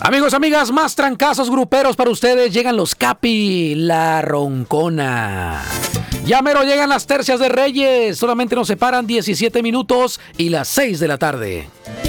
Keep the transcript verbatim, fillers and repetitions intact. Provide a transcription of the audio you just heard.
Amigos, amigas, más trancazos gruperos para ustedes. Llegan los Capi, la Roncona. Ya mero llegan las tercias de Reyes. Solamente nos separan diecisiete minutos y las seis de la tarde.